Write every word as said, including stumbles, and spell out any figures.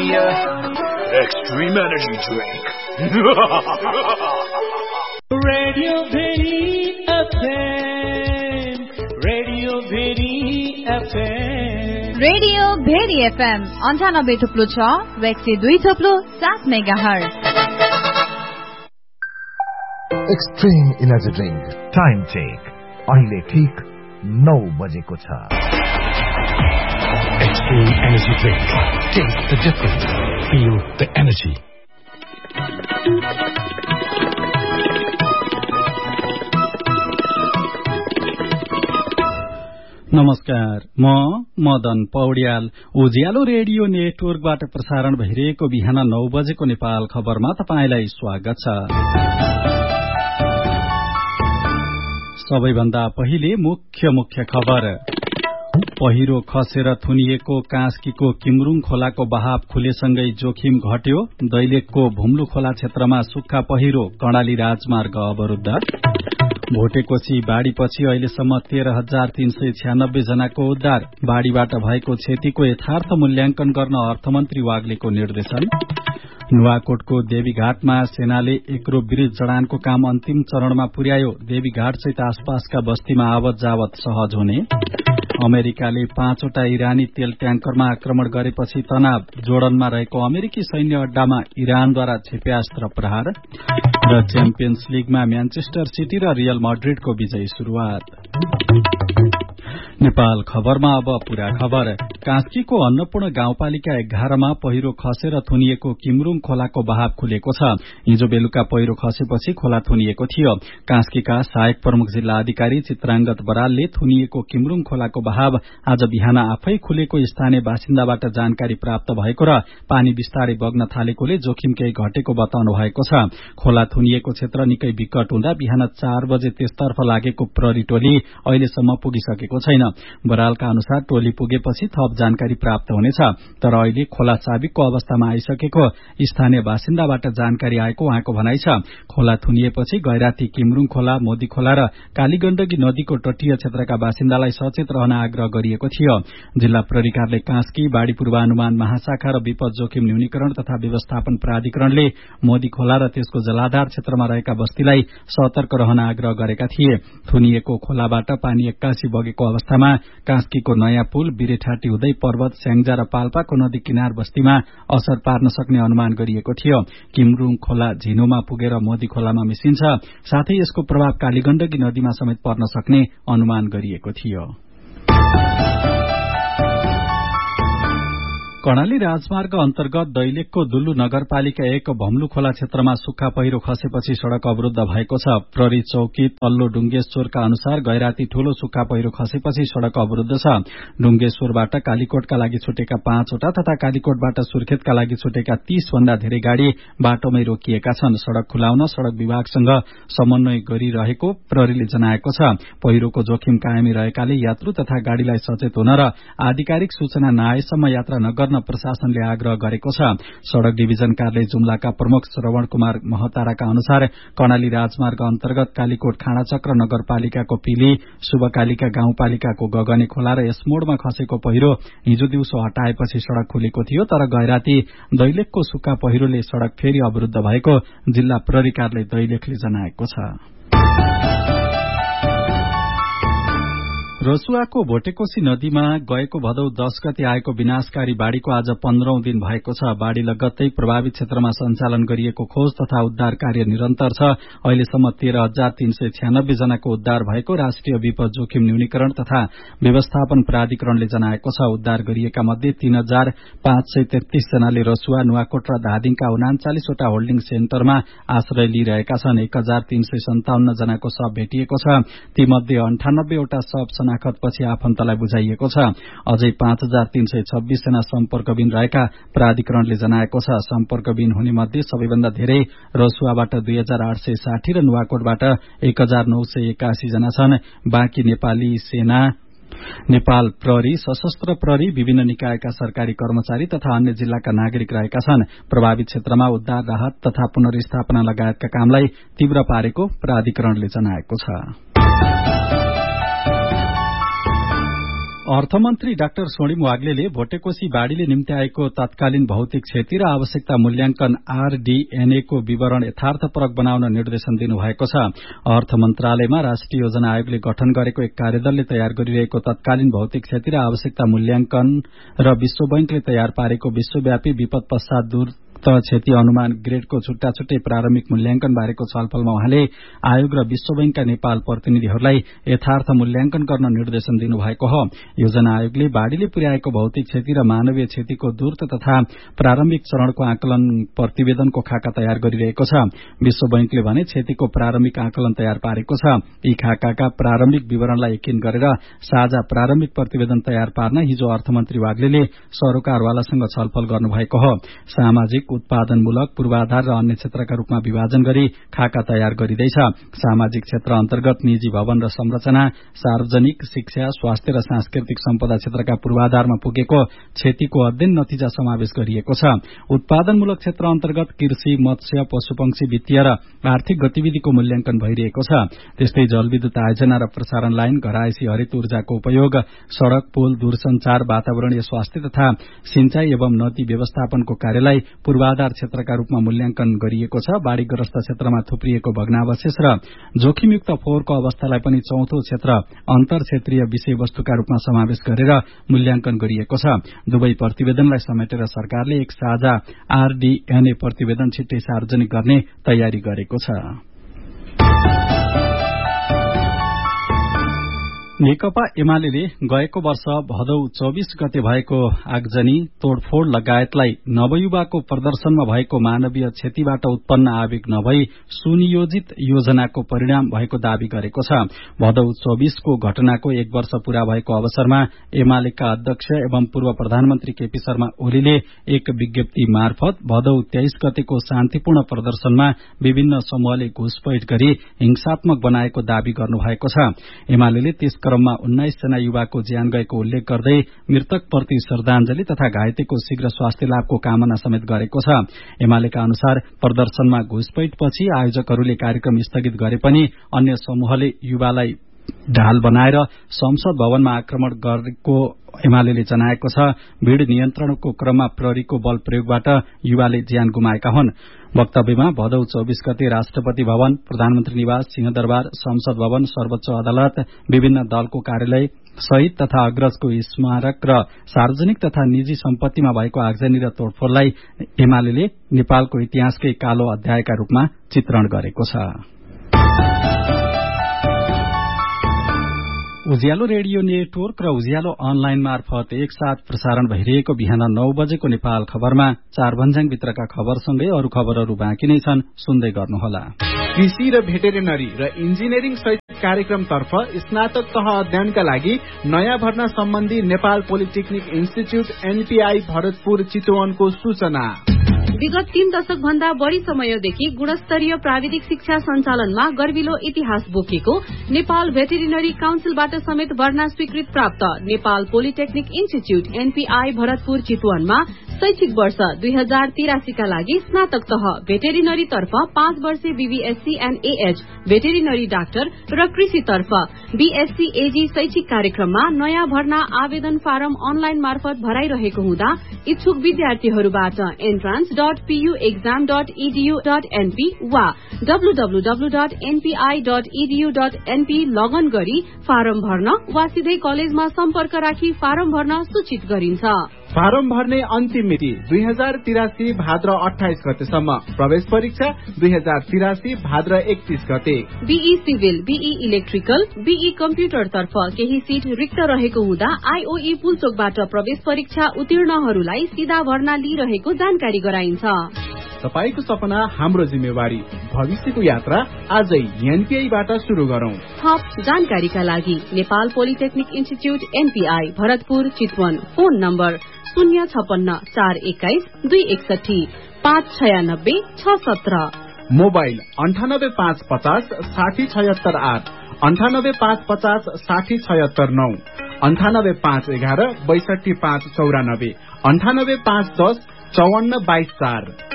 Extreme Energy Drink. Radio Bheri F M. Radio Bheri F M. Radio Bheri F M अन्ठानब्बे थुप्लो छ र एक सय दुई थुप्लो सात megahertz. Extreme Energy Drink. Time check. अहिले ठीक नौ बजेको छ. Extreme Energy Drink. Taste the difference. Feel the energy. नमस्कार, म मदन पौड्याल. उज्यालो रेडियो नेटवर्कबाट प्रसारण भइरहेको बिहान नौ बजेको नेपाल खबरमा तपाईंलाई स्वागत छ. सबैभन्दा पहिले मुख्य मुख्य खबर. पहिरो खसेर थुनिएको कास्कीको किमरुङ खोलाको बहाव खुलेसँगै जोखिम घट्यो. दैलेखको भुम्लु खोला क्षेत्रमा सुक्खा पहिरो, कर्णाली राजमार्ग अवरुद्ध. भोटेकोशी बाढ़ीपछि अहिलेसम्म तेह्र हजार तीन सय छ्यानब्बे जनाको उद्धार. बाढ़ीबाट भएको क्षतिको यथार्थ मूल्याङ्कन गर्न अर्थमन्त्री वाग्लेको निर्देशन. नुवाकोटको देवीघाटमा सेनाले एक्रो ब्रिज जडानको काम अन्तिम चरणमा पुर्यायो. देवीघाटसहित आसपासका बस्तीमा आवत जावत सहज हुने. अमेरिकाले पाँचवटा इरानी तेल ट्याङ्करमा आक्रमण गरेपछि तनाव. जोर्डनमा रहेको अमेरिकी सैन्य अड्डामा इरानद्वारा क्षेप्यास्त्र प्रहार. र च्याम्पियन्स लीगमा म्यान्चेस्टर सिटी र रियल मड्रिडको विजयी शुरूआत. नेपाल खबरमा अब पूरा खबर. कास्कीको अन्नपूर्ण गाउँपालिका एघारमा पहिरो खसेर थुनिएको किमरुङ खोलाको बहाव खुलेको छ. हिजो बेलुका पहिरो खसेपछि खोला थुनिएको थियो. कास्कीका सहायक प्रमुख जिल्ला अधिकारी चित्राङ्गत बरालले थुनिएको किमरुङ खोलाको बहाव आज बिहान आफै खुलेको स्थानीय बासिन्दाबाट जानकारी प्राप्त भएको र पानी बिस्तारै बग्न थालेकोले जोखिम केही घटेको बताउनु भएको छ. खोला थुनिएको क्षेत्र निकै विकट हुँदा बिहान चार बजे त्यसतर्फ लागेको प्रहरी टोली अहिलेसम्म पुगिसकेको छैन. बरालका अनुसार टोली पुगेपछि थप जानकारी प्राप्त हुनेछ. तर अहिले खोला चाबिकको अवस्थामा आइसकेको स्थानीय बासिन्दाबाट जानकारी आएको उहाँको भनाइ छ. खोला थुनिएपछि गैराती, किमरुङ खोला, मोदी खोला र कालीगण्डकी नदीको तटीय क्षेत्रका बासिन्दालाई सचेत रहन आग्रह गरिएको थियो. जिल्ला प्रहरी कार्यालय कास्की, बाढ़ी पूर्वानुमान महाशाखा र विपद जोखिम न्यूनीकरण तथा व्यवस्थापन प्राधिकरणले मोदी खोला र त्यसको जलाधार क्षेत्रमा रहेका बस्तीलाई सतर्क रहन आग्रह गरेका थिए. थुनिएको खोलाबाट पानी एक्कासी बगेको अवस्थामा कास्कीको नयाँ पुल, बिरेठाटी हुँदै पर्वत, स्याङ्जा र पाल्पाको नदी किनार बस्तीमा असर पार्न सक्ने अनुमान गरिएको थियो. किमरुङ खोला झिनोमा पुगेर मोदी खोलामा मिसिन्छ. साथै यसको प्रभाव कालीगण्डकी नदीमा समेत पर्न सक्ने अनुमान गरिएको थियो. कर्णाली राजमार्ग अन्तर्गत दैलेखको दुल्लु नगरपालिका एक भम्लु खोला क्षेत्रमा सुक्खा पहिरो खसेपछि सड़क अवरुद्ध भएको छ. प्रहरी चौकी तल्लो डुङ्गेश्वरका अनुसार गैराती ठूलो सुक्खा पहिरो खसेपछि सड़क अवरुद्ध छ. डुङ्गेश्वरबाट कालीकोटका लागि छुटेका पाँचवटा तथा कालीकोटबाट सुर्खेतका लागि छुटेका तीस भन्दा धेरै गाड़ी बाटोमै रोकिएका छन्. सड़क खुलाउन सड़क विभागसँग समन्वय गरिरहेको प्रहरीले जनाएको छ. पहिरोको जोखिम कायमी रहेकाले यात्रु तथा गाड़ीलाई सचेत हुन र आधिकारिक सूचना नआएसम्म यात्रा नगर्न प्रशासनले आग्रह गरेको छ. सड़क डिभिजन कार्यालय जुम्लाका प्रमुख श्रवण कुमार महताराका अनुसार कर्णाली राजमार्ग अन्तर्गत कालीकोट खाँडाचक्र नगरपालिकाको पिली, शुभकालिका गाउँपालिकाको गगने खोला र यस मोडमा खसेको पहिरो हिजो दिउँसो हटाएपछि सड़क खुलेको थियो. तर गैराती दैलेखको सुक्खा पहिरोले सड़क फेरि अवरुद्ध भएको जिल्ला प्रहरी कार्यालय दैलेखले जनाएको छ. रसुवाको भोटेकोशी नदीमा गएको भदौ दश गते आएको विनाशकारी बाढ़ीको आज पन्ध्रौं दिन भएको छ. बाढ़ी लगत्तै प्रभावित क्षेत्रमा सञ्चालन गरिएको खोज तथा उद्धार कार्य निरन्तर छ. अहिलेसम्म तेह्र हजार तीन सय छ्यानब्बे जनाको उद्धार भएको राष्ट्रिय विपद जोखिम न्यूनीकरण तथा व्यवस्थापन प्राधिकरणले जनाएको छ. उद्धार गरिएका मध्ये तीन हजार पाँच सय तेत्तीस जनाले रसुवा, नुवाकोट र धादिङका उनाचालिसवटा होल्डिङ सेन्टरमा आश्रय लिइरहेका छन्. एक हजार तीन सय सन्ताउन्न जनाको शव भेटिएको छ. तीमध्ये अन्ठानब्बेवटा शव शनाखतपछि आफन्तलाई बुझाइएको छ. अझै पाँच हजार तीन सय छब्बीस जना सम्पर्कविन रहेका प्राधिकरणले जनाएको छ. सम्पर्कविन हुने मध्ये सबैभन्दा धेरै रसुवाबाट दुई हजार आठ सय साठी र नुवाकोटबाट एक हजार नौ सय एकासी जना छन्. बाँकी नेपाली सेना, नेपाल प्रहरी, सशस्त्र प्रहरी, विभिन्न निकायका सरकारी कर्मचारी तथा अन्य जिल्लाका नागरिक रहेका छन्. प्रभावित क्षेत्रमा उद्धार, राहत तथा पुनर्स्थापना लगायतका कामलाई तीव्र पारेको प्राधिकरणले जनाएको छ. अर्थमन्त्री डाक्टर स्वर्णिम वाग्लेले भोटेकोशी बाढ़ीले निम्ति आएको तत्कालीन भौतिक क्षति र आवश्यकता मूल्याङ्कन आरडीएनए को विवरण यथार्थपरक बनाउन निर्देशन दिनुभएको छ। अर्थ मन्त्रालयमा राष्ट्रिय योजना आयोगले गठन गरेको एक कार्यदलले तयार गरिरहेको तत्कालीन भौतिक क्षति र आवश्यकता मूल्याङ्कन र विश्व बैंकले तयार पारेको विश्वव्यापी विपद पश्चात दूर क्षति अनुमान ग्रेडको छुट्टा छुट्टै प्रारम्भिक मूल्याङ्कन बारेको छलफलमा उहाँले आयोग र विश्व बैंकका नेपाल प्रतिनिधिहरूलाई यथार्थ मूल्याङ्कन गर्न निर्देशन दिनुभएको हो। योजना आयोगले बाढ़ीले पुर्याएको भौतिक क्षति र मानवीय क्षतिको दूरत तथा प्रारम्भिक चरणको आकलन प्रतिवेदनको खाका तयार गरिरहेको छ। विश्व बैंकले भने क्षतिको प्रारम्भिक आकलन तयार पारेको छ। यी खाकाका प्रारम्भिक विवरणलाई यकिन गरेर साझा प्रारम्भिक प्रतिवेदन तयार पार्न हिजो अर्थमन्त्री वाग्लेले सरोकारवालासँग छलफल गर्नुभएको हो। सामाजिक उत्पादनमूलक पूर्वाधार र अन्य क्षेत्रका रूपमा विभाजन गरी खाका तयार गरिँदैछ। सामाजिक क्षेत्र अन्तर्गत निजी भवन र संरचना, सार्वजनिक, शिक्षा, स्वास्थ्य र सांस्कृतिक सम्पदा क्षेत्रका पूर्वाधारमा पुगेको क्षतिको अध्ययन नतिजा समावेश गरिएको छ। उत्पादनमूलक क्षेत्र अन्तर्गत कृषि, मत्स्य, पशुपक्षी, वित्तीय र आर्थिक गतिविधिको मूल्याङ्कन भइरहेको छ। त्यस्तै जलविद्युत आयोजना र प्रसारण लाइन, घरायसी हरित ऊर्जाको उपयोग, सड़क, पुल, दूरसञ्चार, वातावरणीय स्वास्थ्य तथा सिंचाई एवं नदी व्यवस्थापनको कार्यलाई पूर्वाधार क्षेत्रका रूपमा मूल्याङ्कन गरिएको छ। बाढ़ीग्रस्त क्षेत्रमा थुप्रिएको भग्नावशेष र जोखिमयुक्त फोहोरको अवस्थालाई पनि चौथो क्षेत्र अन्तर क्षेत्रीय विषयवस्तुका रूपमा समावेश गरेर मूल्याङ्कन गरिएको छ। दुवै प्रतिवेदनलाई समेटेर सरकारले एक साझा आरडीएनए प्रतिवेदन छिट्टै सार्वजनिक गर्ने तयारी गरेको छ। नेकपा एमाले गएको वर्ष भदौ चौबीस गते भएको आगजनी, तोड़फोड़ लगायतलाई नवयुवाको प्रदर्शनमा भएको मानवीय क्षतिबाट उत्पन्न आवेग नभई सुनियोजित योजनाको परिणाम भएको दावी गरेको छ। भदौ चौबीसको घटनाको एक वर्ष पूरा भएको अवसरमा एमालेका अध्यक्ष एवं पूर्व प्रधानमन्त्री केपी शर्मा ओलीले एक विज्ञप्ति मार्फत भदौ तेइस गतेको शान्तिपूर्ण प्रदर्शनमा विभिन्न समूहले घुसपैठ गरी हिंसात्मक बनाएको दावी गर्नुभएको छ। एमाले त्यस क्रममा उन्नाइस जना युवाको ज्यान गएको उल्लेख गर्दै मृतकप्रति श्रद्धाञ्जली तथा घाइतेको शीघ्र स्वास्थ्य लाभको कामना समेत गरेको छ। एमालेका अनुसार प्रदर्शनमा घुसपैठपछि आयोजकहरूले कार्यक्रम स्थगित गरे पनि अन्य समूहले युवालाई ढाल बनाएर संसद भवनमा आक्रमण गरेको एमाले जनाएको छ। भीड़ नियन्त्रणको क्रममा प्रहरीको बल प्रयोगबाट युवाले ज्यान गुमाएका हुन्। वक्तव्यमा भदौ चौबीस गते राष्ट्रपति भवन, प्रधानमन्त्री निवास, सिंहदरबार, संसद भवन, सर्वोच्च अदालत, विभिन्न दलको कार्यालय, शहीद तथा अग्रजको स्मारक र सार्वजनिक तथा निजी सम्पत्तिमा भएको आगजनी र तोड़फोड़लाई एमाले नेपालको इतिहासकै कालो अध्यायका रूपमा चित्रण गरेको छ। उज्यालो रेडियो नेटवर्क र उज्यालो अनलाइन मार्फत एकसाथ प्रसारण भइरहेको बिहान नौ बजेको नेपाल खबरमा चार भन्ज्याङभित्रका खबरसँगै अरू खबरहरू बाँकी नै छन्, सुन्दै गर्नुहोला। कृषि र भेटेरिनरी र इन्जिनियरिङ शैक्षिक कार्यक्रमतर्फ स्नातक तह अध्ययनका लागि नयाँ भर्ना सम्बन्धी Nepal polytechnic institute NPI Bharatpur चितवनको सूचना। विगत तीन दशक भन्दा बढ़ी समयदेखि गुणस्तरीय प्राविधिक शिक्षा सञ्चालनमा गर्विलो इतिहास बोकेको नेपाल भेटेरिनरी काउन्सिलबाट समेत भर्ना स्वीकृत प्राप्त Nepal polytechnic institute NPI Bharatpur चितवनमा शैक्षिक वर्ष दुई हजार तिरासीका लागि स्नातक तह भेटेरिनरी तर्फ पाँच वर्षे BVSc and AH veterinary doctor र कृषि तर्फ बीएससी एजी शैक्षिक कार्यक्रममा नयाँ भर्ना आवेदन फारम अनलाइन मार्फत भराइरहेको हुँदा इच्छुक विद्यार्थीहरूबाट entrance dot PU exam dot इडीयू dot NP वा डब्लूडब्लूडब्लू dot NPI dot इडीयू dot NP लगन गरी फारम भर्न वा सिधै कलेजमा सम्पर्क राखी फारम भर्न सूचित गरिन्छ। फारम भर्ने अन्तिम मिति दुई हजार तिरासी भाद्र अठाइस गतेसम्म। प्रवेश परीक्षा दुई हजार तिरासी भाद्र एकतीस गते। Be civil, be electrical, be computer तर्फ केही सीट रिक्त रहेको हुँदा आईओई पुलचोकबाट प्रवेश परीक्षा उत्तीर्णहरूलाई सीधा भर्ना लिइरहेको जानकारी गराइन्छ। तपाईको सपना हाम्रो जिम्मेवारी, भविष्यको यात्रा आजै एनपीआईबाट शुरू गरौं। थप जानकारीका लागि Nepal polytechnic institute NPI Bharatpur Chitwan, phone number शून्य छपन्न चार एक्काइस दुई एकसठी पाँच छयानब्बे छ सत्र, मोबाइल अन्ठानब्बे पाँच पचास साठी छयत्तर आठ, अन्ठानब्बे पाँच पचास साठी छयत्तर नौ, अन्ठानब्बे पाँच एघार बैसठी पाँच चौरानब्बे, अन्ठानब्बे पाँच दस चौवन्न बाइस चार।